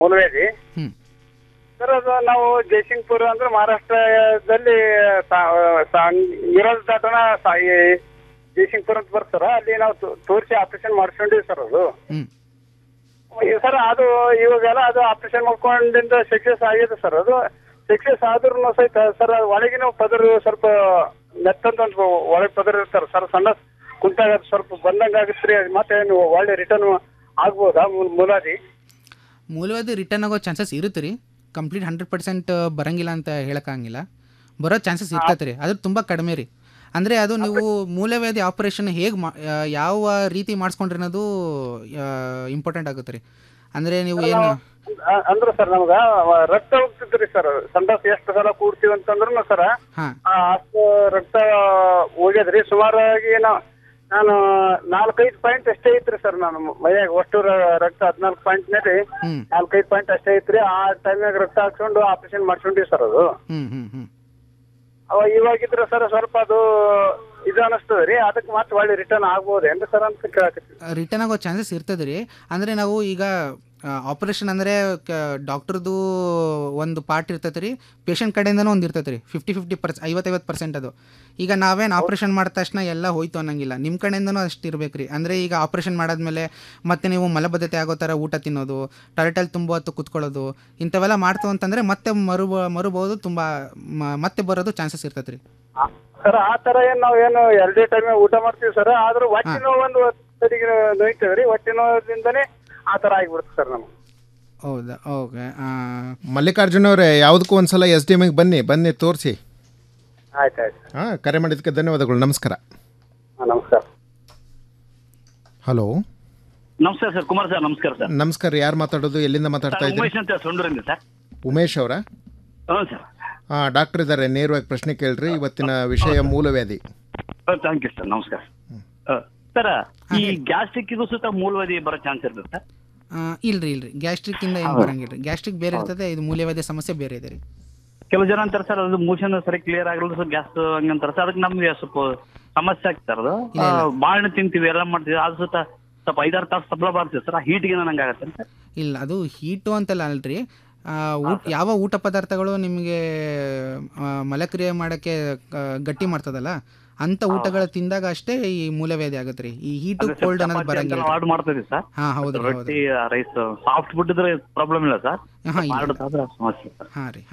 ಮೂಲವೇದಿ. ಹ್ಮ್ sir ಅದು ನಾವು ಜಯಸಿಂಗ್ಪುರ ಅಂದ್ರೆ ಮಹಾರಾಷ್ಟ್ರದಲ್ಲಿ ಇರೋದು ದಾಟನ ಜಯಸಿಂಗ್ಪುರ ಅಂತ ಬರ್ತಾರ, ಅಲ್ಲಿ ನಾವು ತೋರಿಸಿ ಆಪರೇಷನ್ ಮಾಡಿಸ್ಕೊಂಡಿವಿ ಸರ್. ಅದು ಹ್ಮ್ ಸರ್ ಅದು ಇವಾಗೆಲ್ಲ ಅದು ಆಪರೇಷನ್ ಮಾಡ್ಕೊಂಡಿಂದ ಸಕ್ಸಸ್ ಆಗಿದೆ ಸರ್. ಅದು ಸಕ್ಸಸ್ ಆದ್ರೂ ಸಹಿತ ಸರ್ ಒಳಗಿನ ಪದರ್ ಸ್ವಲ್ಪ ಮೆತ್ತಂತ ಒಳಗೆ ಪದರ್ ಇರ್ತಾರ ಸರ್, ಸಣ್ಣ ಕುಂತಾಗ ಸ್ವಲ್ಪ ಬಂದಂಗ ಆಗತ್ರಿ. ಮತ್ತೆ ನೀವು ಒಳ್ಳೆ ರಿಟರ್ನ್ ಆಗ್ಬೋದಾ ಮೂಲವಾದಿ? ಮೂಲವಾದಿ ರಿಟರ್ನ್ ಆಗೋ ಚಾನ್ಸಸ್ ಇರುತ್ತೆ ರೀ. ಕಂಪ್ಲೀಟ್ 100% ಬರಂಗಿಲ್ಲ ಅಂತ ಹೇಳೋಕ್ಕಾಗಿಲ್ಲ, ಬರೋ ಚಾನ್ಸಸ್ ಇರ್ತೈತೆ ರೀ, ಅದು ತುಂಬ ಕಡಿಮೆ ರೀ. ಅಂದರೆ ಅದು ನೀವು ಮೂಲವ್ಯಾಧಿ ಆಪರೇಷನ್ ಹೇಗೆ ಯಾವ ರೀತಿ ಮಾಡಿಸ್ಕೊಂಡ್ರಿ ಅನ್ನೋದು ಇಂಪಾರ್ಟೆಂಟ್ ಆಗುತ್ತೆ ರೀ. ಅಂದರೆ ನೀವು ಏನು ಅಂದ್ರೆ ಸರ್ ನಮ್ಗ ರಕ್ತ ಹೋಗ್ತಿದ್ರಿ ಸರ್, ಸಂಡಾಸ್ ಎಷ್ಟು ಸಲ ಕೂಡ್ತೀವಿ ಅಂತಂದ್ರು ಸರ್ ಅಷ್ಟು ರಕ್ತ ಹೋಗ್ಯದ್ರಿ. ಸುಮಾರಾಗಿ ನಾನು 4-5 ಪಾಯಿಂಟ್ ಅಷ್ಟೇ ಐತ್ರಿ ಸರ್. ನಾನು ಮೈಯಾಗ ಒಟ್ಟು ರಕ್ತ 14 ಪಾಯಿಂಟ್ ಮೇಲೆ 4-5 ಪಾಯಿಂಟ್ ಅಷ್ಟೇ ಐತ್ರಿ. ಆ ಟೈಮ್ನಾಗ ರಕ್ತ ಹಾಕ್ಸ್ಕೊಂಡು ಆಪರೇಷನ್ ಮಾಡ್ಕೊಂಡಿವಿ ಸರ್. ಅದು ಇವಾಗಿದ್ರೆ ಸರ್ ಸ್ವಲ್ಪ ಅದು ಇದು ಅನಿಸ್ತದೆ ರೀ, ಅದಕ್ಕೆ ಮತ್ತೆ ಒಳ್ಳೆ ರಿಟರ್ನ್ ಆಗ್ಬೋದೇನ್ರಿ ಸರ್ ಅಂತ ಕೇಳಕತ್ತೀವಿ. ರಿಟರ್ನ್ ಆಗೋ ಚಾನ್ಸಸ್ ಇರ್ತದೆ ರೀ. ಅಂದರೆ ನಾವು ಈಗ ಆಪರೇಷನ್ ಅಂದರೆ ಡಾಕ್ಟರ್ದು ಒಂದು ಪಾರ್ಟ್ ಇರ್ತೈತೆ ರೀ, ಪೇಷಂಟ್ ಕಡೆಯಿಂದನೂ ಒಂದು ಇರ್ತೈತೆ ರೀ. 50-50%, 50-50% ಅದು. ಈಗ ನಾವೇನು ಆಪ್ರೇಷನ್ ಮಾಡಿದ ತಕ್ಷಣ ಎಲ್ಲ ಹೋಯ್ತು ಅನ್ನಂಗಿಲ್ಲ, ನಿಮ್ಮ ಕಡೆಯಿಂದನೂ ಅಷ್ಟು ಇರಬೇಕು ರೀ. ಅಂದರೆ ಈಗ ಆಪ್ರೇಷನ್ ಮಾಡಾದ್ಮೇಲೆ ಮತ್ತೆ ನೀವು ಮಲಬದ್ಧತೆ ಆಗೋ ಥರ ಊಟ ತಿನ್ನೋದು, ಟಾಯ್ಲೆಟಲ್ಲಿ ತುಂಬ ಹೊತ್ತು ಕುತ್ಕೊಳ್ಳೋದು, ಇಂಥವೆಲ್ಲ ಮಾಡ್ತು ಅಂತಂದರೆ ಮತ್ತೆ ಮರುಬೋದು, ತುಂಬ ಮತ್ತೆ ಬರೋದು ಚಾನ್ಸಸ್ ಇರ್ತೈತೆ ರೀ ಸರ್. ಆ ಥರ ನಾವೇನು 2 ಟೈಮ್ ಊಟ ಮಾಡ್ತೀವಿ ಸರ್, ಆದ್ರೂ ಹೊಟ್ಟೆ ನೋವು ಒಂದು ಸರಿಗೆ ನೋಯ್ತೇವೆ ರೀ. ಹೊಟ್ಟೆ ನೋವಿಂದನೇ ಆ ಥರ ಆಗಿಬಿಡುತ್ತೆ ಸರ್ ನಮ್ಗೆ. ಹೌದಾ? ಓಕೆ. ಮಲ್ಲಿಕಾರ್ಜುನ ಅವರೇ, ಯಾವುದಕ್ಕೂ ಒಂದ್ಸಲ SDMಗೆ ಬನ್ನಿ ತೋರಿಸಿ. ಆಯ್ತು. ಕರೆ ಮಾಡಿದ್ದಕ್ಕೆ ಧನ್ಯವಾದಗಳು. ನಮಸ್ಕಾರ. ನಮಸ್ಕಾರ. ಹಲೋ. ನಮಸ್ಕಾರ ಸರ್. ಕುಮಾರ್ ಸರ್ ನಮಸ್ಕಾರ ಸರ್. ನಮಸ್ಕಾರ. ಯಾರು ಮಾತಾಡೋದು? ಎಲ್ಲಿಂದ ಮಾತಾಡ್ತಾ ಇದ್ದೀರಿ? ಉಮೇಶ್ ಅಂತ ಸೊಂಡೂರಿಂದ ಸರ್. ಉಮೇಶ್ ಅವರಾ? ಹ್ಞೂ ಸರ್. ಡಾಕ್ಟರ್ ಇದ್ದಾರೆ, ನೇರವಾಗಿ ಪ್ರಶ್ನೆ ಕೇಳ್ರಿ. ಇವತ್ತಿನ ವಿಷಯ ಮೂಲವ್ಯಾಧಿ. Thank you sir. ನಮಸ್ಕಾರ ಸರ್. ಈ ಗ್ಯಾಸ್ಟ್ರಿಕ್ಕಿಗೂ ಸುತ್ತ ಮೂಲವ್ಯಾಧಿ ಬರೋ ಚಾನ್ಸ್ ಇರ್ತದೆ ಸರ್? ಇಲ್ರಿ ಗ್ಯಾಸ್ಟ್ರಿಕ್ಕಿಂದ ಏನು ಬರಂಗಿಲ್ಲ ರೀ. ಗ್ಯಾಸ್ಟ್ರಿಕ್ ಬೇರೆ ಇರ್ತದೆ, ಇದು ಮೂಲವ್ಯಾಧಿ ಸಮಸ್ಯೆ ಬೇರೆ ಇದೆ ರೀ. ಕೆಲವು ಜನ ಅಂತಾರೆ ಸರ್ ಅದು ಮೋಷನ್ ಸರಿ ಕ್ಲಿಯರ್ ಆಗಲ್ಲ ಸರ್, ಗ್ಯಾಸ್ ಹಂಗಂತಾರೆ ಸರ್. ಅದಕ್ಕೆ ನಮ್ಗೆ ಸ್ವಲ್ಪ ಸಮಸ್ಯೆ ಆಗ್ತಾರೆ. ಅದು ಬಾಳೆಹಣ್ಣು ತಿಂತೀವಿ, ಎಲ್ಲ ಮಾಡ್ತೀವಿ, ಅದು ಸುತ್ತ ಸ್ವಲ್ಪ 5-6 ತಾಸು ತಬಲ ಬಾರ್ತೀವಿ ಸರ್. ಹೀಟ್ಗೆ ನಂಗೆ ಆಗತ್ತೆ ಸರ್? ಇಲ್ಲ, ಅದು ಹೀಟು ಅಂತಲ್ಲ ಅಲ್ರಿ. ಯಾವ ಊಟ ಪದಾರ್ಥಗಳು ನಿಮಗೆ ಮಲಕ್ರಿಯೆ ಮಾಡೋಕ್ಕೆ ಗಟ್ಟಿ ಮಾಡ್ತದಲ್ಲ ಅಂತ ಊಟಗಳು ತಿಂದಾಗ ಅಷ್ಟೇ ಈ ಮೂಲವ್ಯಾಧಿ ಆಗುತ್ತೆ ರೀ. ಈ ಹೀಟು ಕೋಲ್ಡ್ ಅನ್ನೋದು ಬರಂಗಿಲ್ಲ. ಆರ್ಡರ್ ಮಾಡ್ತೀವಿ ಸರ್. ಹೌದು. ರೊಟ್ಟಿ ರೈಸ್ ಸಾಫ್ಟ್ ಫುಡ್ ಇದ್ರೆ ಪ್ರಾಬ್ಲಮ್ ಇಲ್ಲ ಸರ್. ಸಮಸ್ಯೆ ಸರ್. ಹಾಂ ರೀ.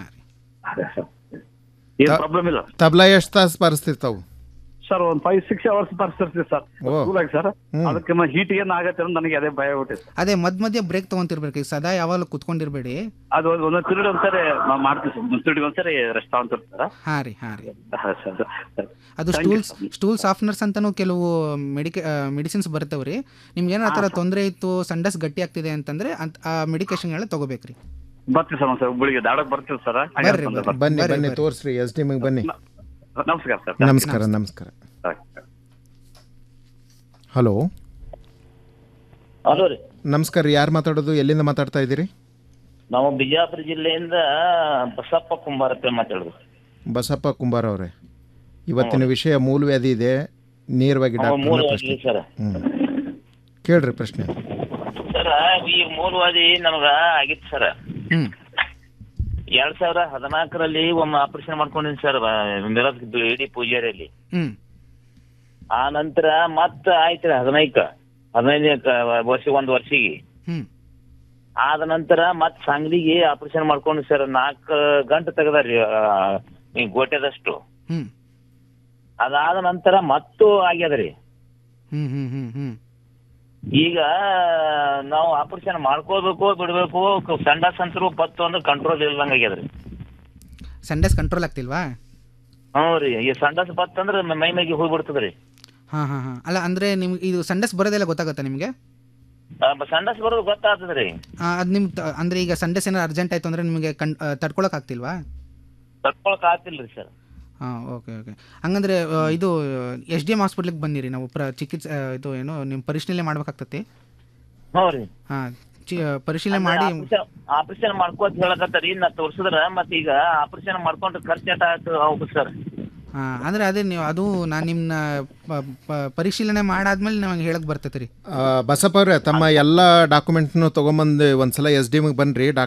ಏನು ಪ್ರಾಬ್ಲಮ್ ಇಲ್ಲ. ತಬಲಾ ಎಷ್ಟು ತಾಸು ಬಾರಿಸ್ತಿರ್ತಾವು ಸರ್? ಒಂದು 5-6 ಅವರ್ಸ್ ಬರ್ತಿರ್ತೀವಿ ಸರ್. ಸರ್ ಅದಕ್ಕೆ ಹೀಟ್ ಏನ್ ಆಗತ್ತೆ ಅಂತ ನನಗೆ ಅದೇ ಭಯ ಬಿಟ್ಟಿದೆ. ಅದೇ ಮಧ್ಯ ಬ್ರೇಕ್ ತಗೊಂತಿರ್ಬೇಕು, ಸದಾ ಯಾವಾಗಲೂ ಕುತ್ಕೊಂಡಿರ್ಬೇಡಿ. ಅದು ಒಂದೊಂದು ಪೀರಿಯಡ್ ಒಂದ್ಸರಿ ಮಾಡ್ತೀವಿ ಸರ್, ಒಂದೊಂದು ಪೀರಿಯಡ್ ಒಂದ್ಸರಿ ರೆಸ್ಟ್ ತಗೊಂತಿರ್ತಾರ. ಹಾಂ ರೀ. ಅದು ಸ್ಟೂಲ್ ಸಾಫ್ಟ್ನರ್ಸ್ ಅಂತಾನು ಕೆಲವು ಮೆಡಿಸಿನ್ಸ್ ಬರ್ತಾವ್ರಿ. ನಿಮ್ಗೆ ಏನೋ ಆ ಥರ ತೊಂದರೆ ಇತ್ತು, ಸಂಡಸ್ ಗಟ್ಟಿ ಆಗ್ತಿದೆ ಅಂತಂದ್ರೆ ಆ ಮೆಡಿಕೇಶನ್ಗಳನ್ನ ತಗೋಬೇಕ್ರಿ. ಬರ್ತೀವಿ ಸರ್. ಒಂದ್ಸರಿ ಹುಬ್ಬಳ್ಳಿಗೆ ದಾಡಕ್ ಬರ್ತೀವಿ ಸರ್. ಬನ್ನಿ ತೋರಿಸ್ರಿ. SDMಗೆ ಬನ್ನಿ. ನಮಸ್ಕಾರ ಸರ್. ನಮಸ್ಕಾರ. ಹಲೋ. ಹಲೋ ರೀ. ನಮಸ್ಕಾರ. ಯಾರು ಮಾತಾಡೋದು? ಎಲ್ಲಿಂದ ಮಾತಾಡ್ತಾ ಇದ್ದೀರಿ? ನಾವು ಬಿಜಾಪುರ ಜಿಲ್ಲೆಯಿಂದ ಬಸಪ್ಪ ಕುಂಬಾರ ಮಾತಾಡೋದು. ಬಸಪ್ಪ ಕುಂಬಾರ ಅವರೇ, ಇವತ್ತಿನ ವಿಷಯ ಮೂಲವ್ಯಾಧಿ ಇದೆ. ನೇರವಾಗಿ ಸರ್ ಕೇಳ್ರಿ ಪ್ರಶ್ನೆ. ಸರ್, ಈ ಮೂಲವ್ಯಾಧಿ ನಮಗ ಆಗಿತ್ತು ಸರ್. 2014ರಲ್ಲಿ ಒಮ್ಮೆ ಆಪರೇಷನ್ ಮಾಡ್ಕೊಂಡಿನಿ ಸರ್, ಮಿರಜ್ ಇಡೀ ಪೂಜಾರಿಯಲ್ಲಿ. ಆ ನಂತರ ಮತ್ತೆ ಆಯ್ತು 15ನೇ ವರ್ಷ, 1 ವರ್ಷಿಗೆ. ಆದ ನಂತರ ಮತ್ ಸಂಗಡಿಗೆ ಆಪರೇಷನ್ ಮಾಡ್ಕೊಂಡು ಸರ್ 4 ಗಂಟೆ ತೆಗದಾರಿ ಗೋಟೆದಷ್ಟು. ಅದಾದ ನಂತರ ಮತ್ತೂ ಆಗ್ಯದ್ರಿ. ಈಗ ನಾವು ಆಪರೇಷನ್ ಮಾಡ್ಕೋಬೇಕು ಬಿಡ್ಬೇಕು, ಸಂಡಾಸ್ ಅಂತರೂ ಪತ್ತು ಅಂದ್ರೆ ಕಂಟ್ರೋಲ್ ಇಲ್ದಂಗ ಆಗ್ಯದ್ರಿ. ಸಂಡಾಸ್ ಕಂಟ್ರೋಲ್ ಆಗ್ತಿಲ್ವಾ? ಹ್ಞೂ ರೀ. ಈ ಸಂಡಾಸ್ ಬತ್ ಅಂದ್ರೆ ಮೈ ಮೈಗೆ ಹೋಗ್ಬಿಡ್ತದ್ರಿ. ಅಲ್ಲ ಅಂದ್ರೆ ನಿಮ್ಗೆ ಇದು ಸಂಡಾಸ್ ಬರೋದೆಲ್ಲ ಗೊತ್ತಾಗತ್ತಾ ನಿಮ್ಗೆ? ಸಂಡಾಸ್ ಬರೋದು ಗೊತ್ತಾಗ್ತದ್ರಿ. ಅದ್ ನಿಮ್ ಅಂದ್ರೆ ಈಗ ಸಂಡಾಸ್ ಏನಾರು ಅರ್ಜೆಂಟ್ ಆಯ್ತು ಅಂದ್ರೆ ನಿಮಗೆ ತಡ್ಕೊಳಕ್ ಆಗ್ತಿಲ್ವಾ? ತಡ್ಕೊಳಕ್ ಆಗ್ತಿಲ್ರಿ ಸರ್. ಓಕೆ. ಹಂಗಂದ್ರೆ ಇದು SDM ಹಾಸ್ಪಿಟ್ಲಿಗೆ ಬನ್ನಿರಿ, ನಾವು ಚಿಕಿತ್ಸೆ ಇದು ಏನು ನಿಮ್ಮ ಪರಿಶೀಲನೆ ಮಾಡ್ಬೇಕಾಗ್ತತಿ. ಹ್ಞೂ ರೀ. ಪರಿಶೀಲನೆ ಮಾಡಿ ಆಪರೇಷನ್ ಮಾಡ್ಕೋತ ಹೇಳಕತ್ತಾರಿ. ನಾ ತೋರ್ಸಿದ್ರ ಮತ್ತೆ ಈಗ ಆಪರೇಷನ್ ಮಾಡ್ಕೊಂಡ್ರೆ ಖರ್ಚು ಹೋಗುತ್ತೆ ಸರ್. ಅಂದ್ರೆ ಅದೇ ನೀವು ಅದು ನಾನು ನಿಮ್ಮನ್ನ ಪರಿಶೀಲನೆ ಮಾಡಾದ್ಮೇಲೆ ನಮಗೆ ಹೇಳಕ್ ಬರ್ತೈತೆ ರೀ. ಬಸಪ್ಪ ಅವ್ರೆ, ತಮ್ಮ ಎಲ್ಲ ಡಾಕ್ಯುಮೆಂಟ್ನು ತೊಗೊಂಬಂದು ಒಂದ್ಸಲ SDMಗೆ ಬನ್ನಿರಿ.